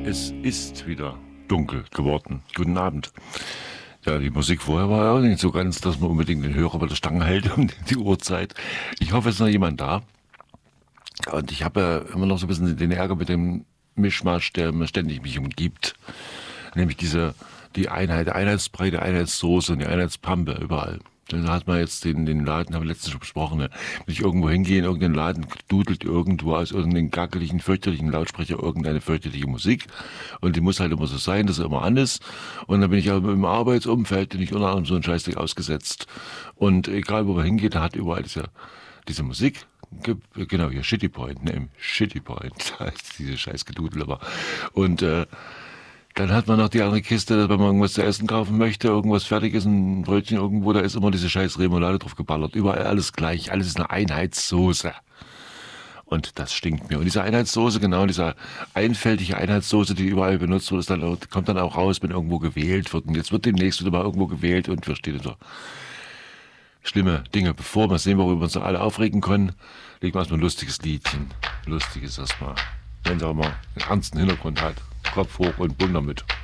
Es ist wieder dunkel geworden. Guten Abend. Ja, die Musik vorher war ja auch nicht so ganz, dass man unbedingt den Hörer bei der Stange hält um die Uhrzeit. Ich hoffe, es ist noch jemand da. Und ich habe ja immer noch so ein bisschen den Ärger mit dem Mischmasch, der mir ständig mich umgibt. Nämlich die Einheit, Einheitsbrei, die Einheitssoße und die Einheitspampe überall. Da hat man jetzt den Laden, haben wir letztens schon besprochen, ne? Wenn ich irgendwo hingehe, in irgendeinen Laden, dudelt irgendwo aus irgendeinem gackeligen, fürchterlichen Lautsprecher irgendeine fürchterliche Musik. Und die muss halt immer so sein, dass sie immer an ist. Und dann bin ich aber im Arbeitsumfeld, bin ich unter anderem so ein Scheißding ausgesetzt. Und egal, wo man hingeht, da hat überall diese Musik. Genau, hier Shitty Point, ne, Shitty Point, da ist diese scheiß Gedudel aber. Und dann hat man noch die andere Kiste, wenn man irgendwas zu essen kaufen möchte, irgendwas Fertiges, ein Brötchen irgendwo, da ist immer diese scheiß Remoulade drauf geballert. Überall alles gleich, alles ist eine Einheitssoße. Und das stinkt mir. Und diese Einheitssoße, genau, diese einfältige Einheitssoße, die überall benutzt wird, kommt dann auch raus, wenn irgendwo gewählt wird. Und jetzt wird demnächst wieder mal irgendwo gewählt und wir stehen so schlimme Dinge bevor. Mal sehen, worüber wir uns noch alle aufregen können. Legen wir erstmal ein lustiges Liedchen. Lustiges erstmal. Wenn es auch mal einen ernsten Hintergrund hat. Kopf hoch und bunt damit.